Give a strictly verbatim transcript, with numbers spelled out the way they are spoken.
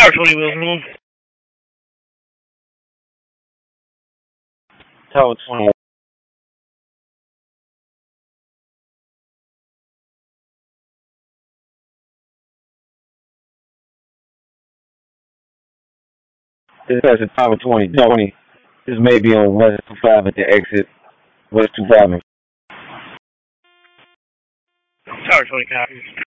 Tower twenty Wilson. Tower twenty. This is Tower twenty. twenty. This may be on West two five at the exit. West two five. Tower twenty copies.